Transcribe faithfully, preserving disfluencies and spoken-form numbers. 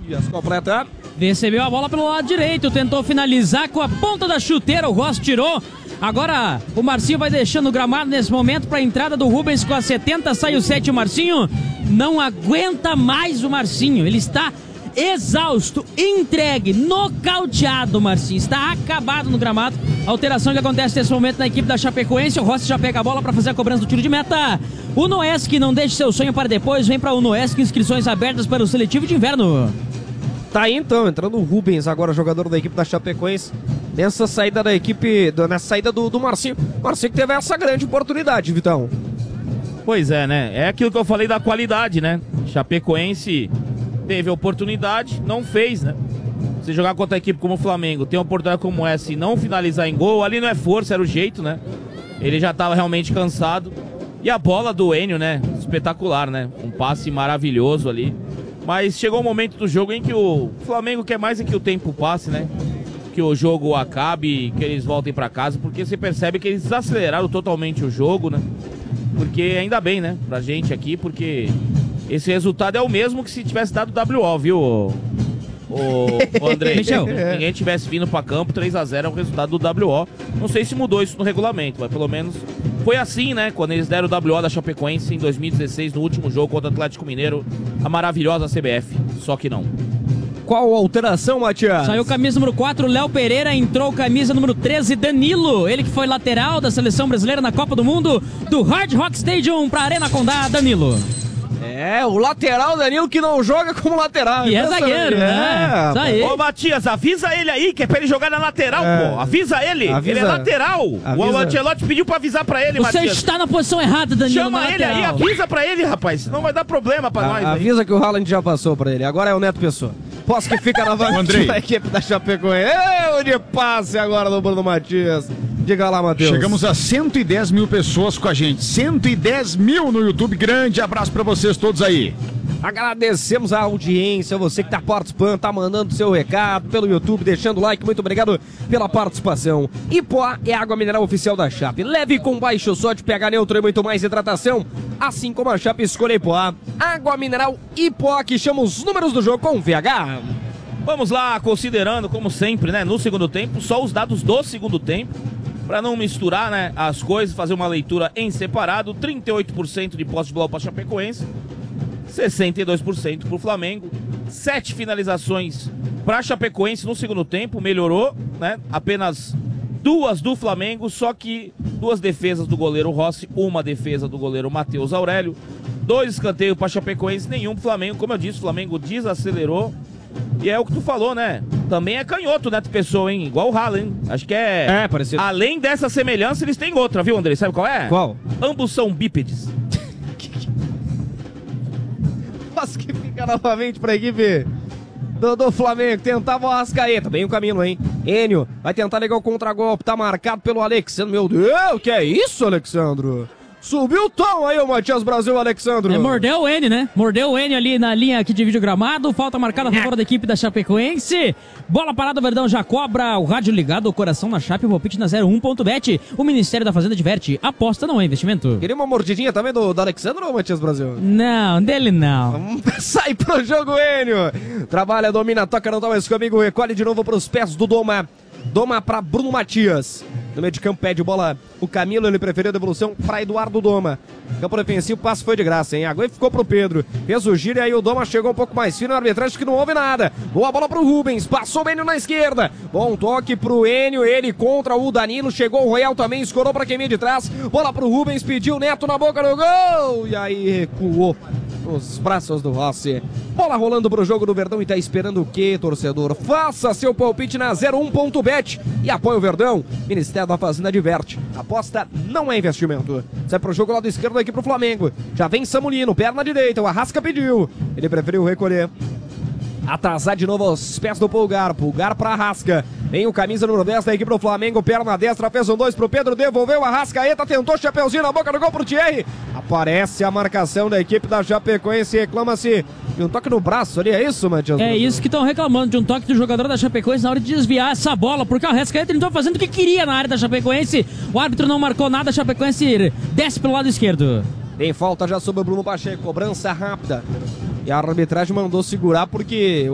Matias completa. Recebeu a bola pelo lado direito, tentou finalizar com a ponta da chuteira, o Rossi tirou. Agora o Marcinho vai deixando o gramado nesse momento para a entrada do Rubens com a setenta, sai o sete, o Marcinho não aguenta mais o Marcinho, ele está exausto, entregue, nocauteado o Marcinho, está acabado no gramado. A alteração que acontece nesse momento na equipe da Chapecoense, o Rossi já pega a bola para fazer a cobrança do tiro de meta. O Noesk, não deixe seu sonho para depois, vem para o Noesk, inscrições abertas para o seletivo de inverno. Tá aí então, entrando o Rubens, agora jogador da equipe da Chapecoense, nessa saída da equipe, nessa saída do, do Marcinho. Marcinho que teve essa grande oportunidade, Vitão. Pois é, né? É aquilo que eu falei da qualidade, né? Chapecoense teve a oportunidade, não fez, né? Você jogar contra a equipe como o Flamengo, tem uma oportunidade como essa e não finalizar em gol, ali não é força, era o jeito, né? Ele já estava realmente cansado. E a bola do Enio, né? Espetacular, né? Um passe maravilhoso ali. Mas chegou o momento do jogo em que o Flamengo quer mais é que o tempo passe, né? Que o jogo acabe, que eles voltem pra casa, porque você percebe que eles desaceleraram totalmente o jogo, né? Porque ainda bem, né? Pra gente aqui, porque esse resultado é o mesmo que se tivesse dado W O, viu, o, o André? Se ninguém tivesse vindo pra campo, três a zero é o resultado do W O. Não sei se mudou isso no regulamento, mas pelo menos foi assim, né? Quando eles deram o W O da Chapecoense em dois mil e dezesseis, no último jogo contra o Atlético Mineiro, a maravilhosa C B F. Só que não. Qual a alteração, Matias? Saiu camisa número quatro, Léo Pereira, entrou camisa número treze, Danilo. Ele que foi lateral da seleção brasileira na Copa do Mundo, do Hard Rock Stadium pra Arena Condá, Danilo. É, o lateral Danilo que não joga como lateral. E é zagueiro, né? Isso aí. Ô, Matias, avisa ele aí, que é pra ele jogar na lateral, é. pô. Avisa ele. Avisa. Ele é lateral. Avisa. O Ancelotti pediu pra avisar pra ele, Você Matias. está na posição errada, Danilo. Chama ele aí, avisa pra ele, rapaz. Senão vai dar problema pra A, nós. Avisa aí. que o Haaland já passou pra ele. Agora é o Neto Pessoa. Posso que fica novamente na equipe da Chapecoense. É, de passe agora do Bruno Matias. Diga lá, Matheus. Chegamos a cento e dez mil pessoas com a gente. cento e dez mil no YouTube. Grande abraço pra vocês todos aí. Agradecemos a audiência, você que tá participando, tá mandando seu recado pelo YouTube, deixando o like, muito obrigado pela participação. Ipoá é a água mineral oficial da Chape, leve com baixo sódio, pH neutro e muito mais hidratação, assim como a Chape escolha Ipoá. Água mineral Ipoá, que chama os números do jogo com V H. Vamos lá, considerando, como sempre, né, no segundo tempo, só os dados do segundo tempo, para não misturar, né, as coisas, fazer uma leitura em separado. Trinta e oito por cento de posse de bola para Chapecoense, sessenta e dois por cento para o Flamengo, sete finalizações para Chapecoense no segundo tempo, melhorou, né? Apenas duas do Flamengo, só que duas defesas do goleiro Rossi, uma defesa do goleiro Matheus Aurélio, dois escanteios para Chapecoense, nenhum pro Flamengo. Como eu disse, o Flamengo desacelerou. E é o que tu falou, né? Também é canhoto, né, pessoa, hein? Igual o Haaland, hein? Acho que é... É, parecido. Além dessa semelhança, eles têm outra, viu, André? Sabe qual é? Qual? Ambos são bípedes. Passe que fica novamente pra equipe do, do Flamengo. Tentava o Arrascaeta. Bem o Camilo, hein? Enio vai tentar ligar o contragolpe. Tá marcado pelo Alexandro. Meu Deus, que é isso, Alexandro? Subiu o tom aí, o Matias Brasil, Alexandro. É, mordeu o N, né? Mordeu o N ali na linha que divide o gramado. Falta marcada a favor da equipe da Chapecoense. Bola parada, o Verdão já cobra. O rádio ligado, o coração na Chape, o palpite na zero um ponto bet. O Ministério da Fazenda diverte. Aposta não é investimento. Queria uma mordidinha também do, do Alexandro ou Matias Brasil? Não, dele não. Vamos sair pro jogo, Enio. Trabalha, domina, toca, não tá mais comigo. Recolhe de novo pros pés do Doma. Doma pra Bruno Matias. No meio de campo pede bola o Camilo, ele preferiu a devolução para Eduardo Doma. Campo defensivo, o passe foi de graça, hein? Agora ficou pro Pedro. Fez o giro e aí o Doma chegou um pouco mais fino na arbitragem que não houve nada. Boa bola pro Rubens, passou o Enio na esquerda. Bom toque pro Enio, ele contra o Danilo. Chegou o Royal também, escorou pra quem vinha de trás. Bola pro Rubens, pediu o Neto na boca do gol. E aí recuou nos braços do Rossi. Bola rolando pro jogo do Verdão e tá esperando o quê, torcedor? Faça seu palpite na zero um ponto bet e apoia o Verdão. Ministério da Fazenda diverte. Aposta não é investimento. Sai pro jogo lado esquerdo aqui pro Flamengo. Já vem Samulino, perna direita, o Arrasca pediu. Ele preferiu recolher. Atrasar de novo aos pés do Pulgar. Pulgar pra Arrasca. Vem o camisa número dez da equipe pro Flamengo. Perna destra, fez um dois pro Pedro. Devolveu a Arrascaeta. Tentou chapeuzinho na boca do gol pro Thierry. Aparece a marcação da equipe da Chapecoense. Reclama-se de um toque no braço ali. É isso, Matias? É isso que estão reclamando, de um toque do jogador da Chapecoense na hora de desviar essa bola. Porque o Arrascaeta tentou fazendo o que queria na área da Chapecoense. O árbitro não marcou nada. A Chapecoense desce pelo lado esquerdo. Tem falta já sobre o Bruno Pacheco. Cobrança rápida. E a arbitragem mandou segurar porque